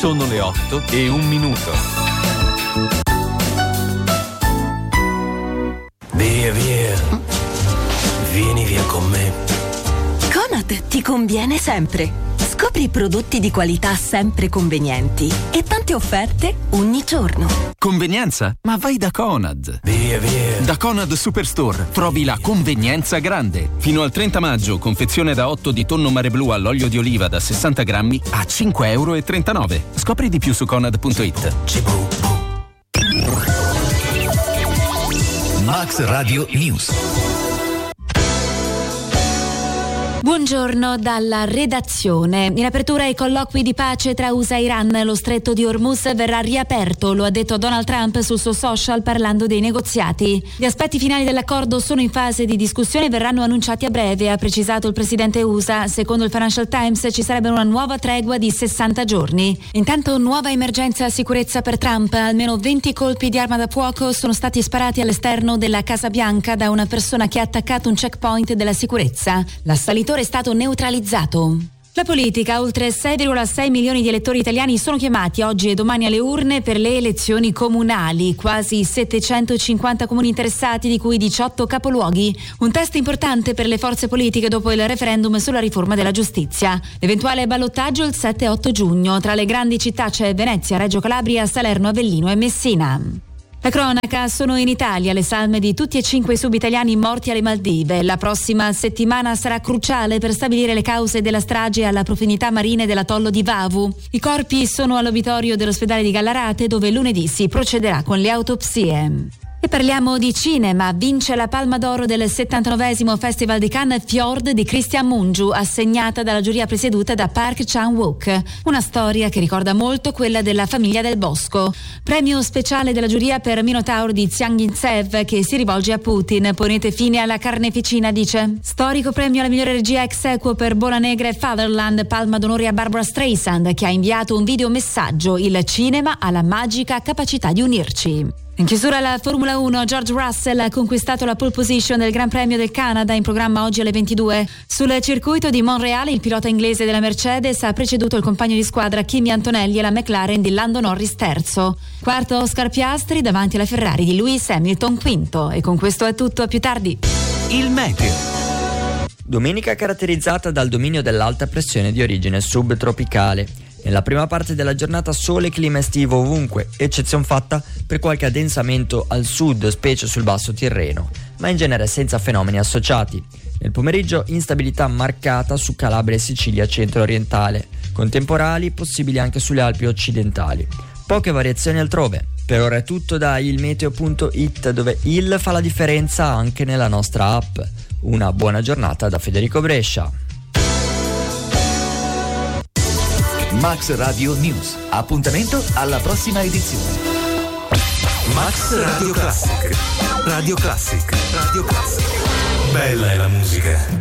Sono le 8:01. Via, via. Vieni via con me. Conad ti conviene sempre. Scopri prodotti di qualità sempre convenienti e tante offerte ogni giorno. Convenienza? Ma vai da Conad. Via, via. Da Conad Superstore trovi la convenienza grande. Fino al 30 maggio, confezione da 8 di tonno mare blu all'olio di oliva da 60 grammi a €5,39. Scopri di più su conad.it. Max Radio News. Buongiorno dalla redazione. In apertura ai colloqui di pace tra USA e Iran, lo stretto di Hormuz verrà riaperto, lo ha detto Donald Trump sul suo social parlando dei negoziati. Gli aspetti finali dell'accordo sono in fase di discussione e verranno annunciati a breve, ha precisato il presidente USA. Secondo il Financial Times ci sarebbe una nuova tregua di 60 giorni. Intanto nuova emergenza sicurezza per Trump. Almeno 20 colpi di arma da fuoco sono stati sparati all'esterno della Casa Bianca da una persona che ha attaccato un checkpoint della sicurezza. L'assalitore è stato neutralizzato. La politica: oltre 6,6 milioni di elettori italiani sono chiamati oggi e domani alle urne per le elezioni comunali, quasi 750 comuni interessati, di cui 18 capoluoghi. Un test importante per le forze politiche dopo il referendum sulla riforma della giustizia. L'eventuale ballottaggio il 7 e 8 giugno. Tra le grandi città c'è Venezia, Reggio Calabria, Salerno, Avellino e Messina. La cronaca: sono in Italia le salme di tutti e 5 i sub-italiani morti alle Maldive. La prossima settimana sarà cruciale per stabilire le cause della strage alla profondità marine dell'atollo di Vavu. I corpi sono all'obitorio dell'ospedale di Gallarate, dove lunedì si procederà con le autopsie. E parliamo di cinema. Vince la Palma d'Oro del 79esimo Festival di Cannes Fjord di Christian Mungiu, assegnata dalla giuria presieduta da Park Chan-wook. Una storia che ricorda molto quella della Famiglia del Bosco. Premio speciale della giuria per Minotauro di Zhang Yinzev, che si rivolge a Putin. Ponete fine alla carneficina, dice. Storico premio alla migliore regia ex equo per Bola Negra e Fatherland. Palma d'onore a Barbara Streisand, che ha inviato un videomessaggio: il cinema ha la magica capacità di unirci. In chiusura la Formula 1, George Russell ha conquistato la pole position del Gran Premio del Canada, in programma oggi alle 22. Sul circuito di Montreal il pilota inglese della Mercedes ha preceduto il compagno di squadra Kimi Antonelli e la McLaren di Lando Norris terzo. Quarto Oscar Piastri davanti alla Ferrari di Lewis Hamilton quinto. E con questo è tutto, a più tardi. Il meteo. Domenica caratterizzata dal dominio dell'alta pressione di origine subtropicale. Nella prima parte della giornata sole e clima estivo ovunque, eccezion fatta per qualche addensamento al sud, specie sul basso Tirreno, ma in genere senza fenomeni associati. Nel pomeriggio instabilità marcata su Calabria e Sicilia centro-orientale, con temporali possibili anche sulle Alpi occidentali. Poche variazioni altrove. Per ora è tutto da ilmeteo.it, dove il fa la differenza anche nella nostra app. Una buona giornata da Federico Brescia. Max Radio News. Appuntamento alla prossima edizione. Max Radio Classic. Radio Classic. Radio Classic. Bella è la musica.